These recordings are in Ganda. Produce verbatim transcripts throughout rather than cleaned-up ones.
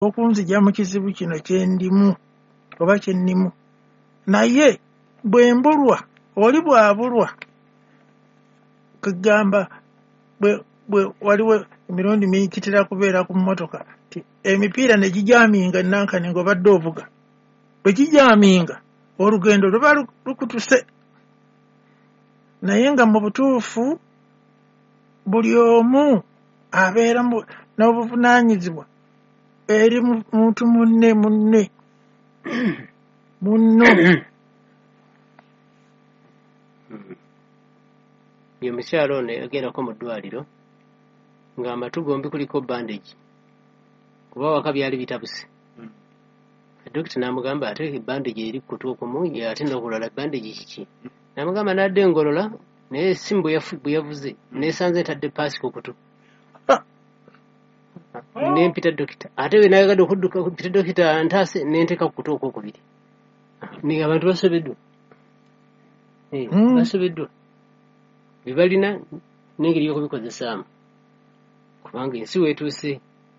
okunzija mu kizibu kino kye ndimu oba kye nnimu naye bwe mbulwa oli bw'abulwa kugamba bwe bwe waliwo emirundi mingi kitera kubeera ku mmotoka ti emipiira ne gijaaminga nankani ng'obadde ovuga bwe gijaaminga olugendo luba lukutuse naye nga mu butuufu buli omu abeera n'obuvunaanyizibwa eri muntu munne munne munno. Ye mukyala ono yagendako mu ddwaliro ng'amatu gombi kuliko bandage kuba waka byali bitabuse. Dokita n'amugamba ate bandage eri ku kutu okumu ate n'okulala bandage kiki? N'amugamba n'adde engolola naye essimu bwe yavuze neesanze ntadde paasi ku kutu. Nempita dokita ate we nayagadde okudduka mpita dokita ntaase nenteeka ku kutu okwokubiri. Ni abantu basobeddwa. Eh, basobeddwa. Bye balina n'engeri y'okubikozesaamu kubanga ensi weetuuse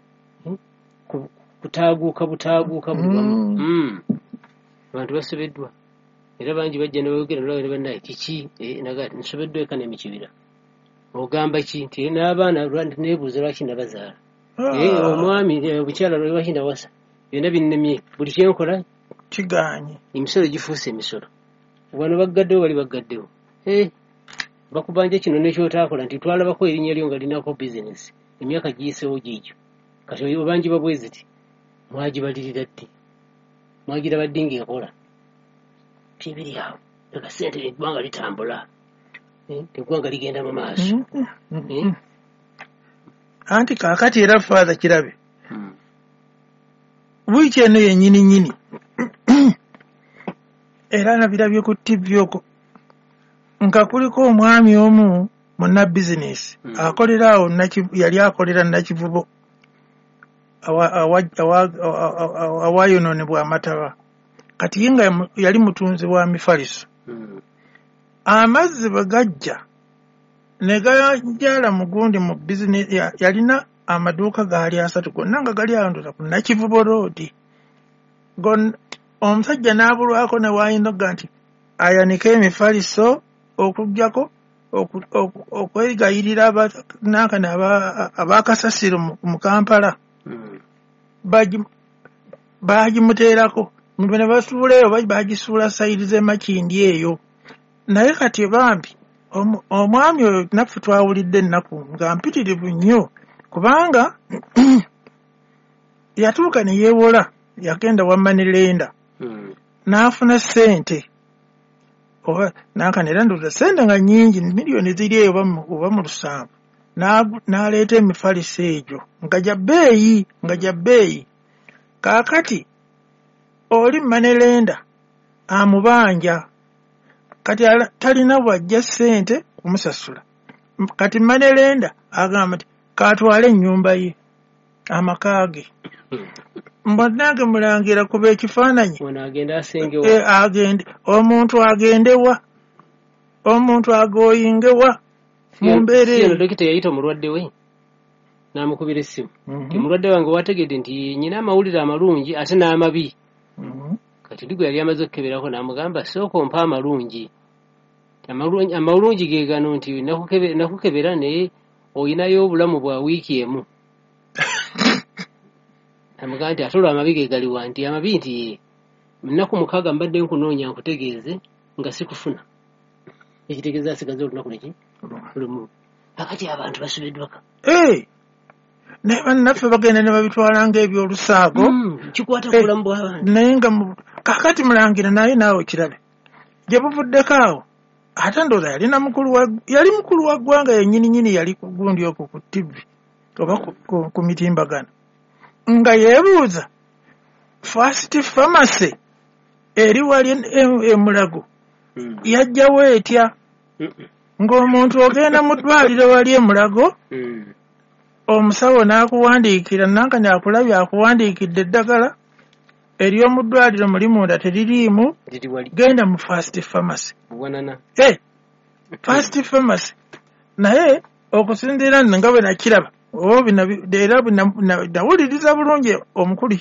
kutaaguuka butaaguuka buli wamu. Abantu basobeddwa era bangi bajja ne boogera ne bannaye kiki naga nsobeddwa eka n'emikibira ogamba ki nti n'abaana neebuuza lwaki nabazaala omwami obukyala lwaki nawasa byonna binnemye buli kyenkola kigaanye emisolo gifuuse emisolo wano baggaddewo bali baggaddewo bakubanja kino nekyotaakola nti twalabako erinnya lyo nga linako bizinesi emyaka giyiseewo giigyo kati obangi babwezi ti mwagibalirira ddi mwagiraba ddi ng'ekola tibiri awo eka ssente eggwanga litambula eggwanga ligenda mu maaso. Anti kaakati era faaza kirabe wiiki eno yennyini nnyini era nabirabye ku ttivi okwo nga kuliko omwami omu munna bizinesi akolera awo yali akolera Nakivubo awayonoonebwa amataba kati ye nga yali mutunzi wa mifaliso. Amazzi bwe gajja ne gajala mugundi mu bizinesi yalina amaduuka gaali asatu gonna nga gali awanduza ku Nakivubo roodi. Omusajja n'abulwako ne waayinoga nti ayanike emifaliso okujjako okwegayirira nankani abakasasiro mu Kampala baagimuteerako ne basuula eyo baagisuula sayidi z'e Makindi eyo. Naye kati bambi omwami oyo naffe twawulidde ennaku nga mpitirivu nnyo kubanga yatuuka ne yeewola yagenda wa Manirenda n'afuna ssente oba nankani era ndowooza ssente nga nnyingi miliyoni ziri eyo oba mu lusanvu n'aleeta emifaliso egyo nga gya bbeeyi nga gya bbeeyi. Kaakati oli Manirenda amubanja kati talina bwajja ssente kumusasula kati Manirenda agamba nti katwale ennyumba ye amaka ge mbonnange mulangira kuba ekifaananyi agende omuntu agendewa omuntu agooyingewa mu mbeera eyo. Dokita yayita omulwadde we n'amukubira essimu nti mulwadde wange wategedde nti nyina amawulire amalungi ate n'amabi. Kati ligwe yali amaze okukeberako n'amugamba sooka ompa amalungi amalungi ge gano nti nakukebera naye oyinayo obulamu bwa wiiki emu. Amugamba nti ate olwo amabi ge galiwa nti amabi nti ennaku mukaaga mbadde nkunoonya nkutegeeze nga sikufuna ekitegeeza asigaze olunaku leki lumu. Akati abantu basobeddwaka naye bannaffe bagenda ne babitwala ng'ebyolusaago kikwata ku bulamu bw'abantu naye nga kaakati mulangira naye naawe kirabe gye buvuddeko awo ate ndowooza yalina mukulu yali mukulu wa ggwanga yennyini nnyini yali ku gundi okwo ku ttivi oba ku mitimbagano nga yeebuuza First Pharmacy eri wali emulago yajjawo etya ng'omuntu ogenda mu ddwaliro wali emulago omusawo n'akuwandiikira nankani akulabye akuwandiikidde eddagala ery'omu ddwaliro muli munda teririimu genda mu First Pharmacy. First Pharmacy naye okusinziira nno nga bwe nakiraba oba era nawuliriza bulungi omukulu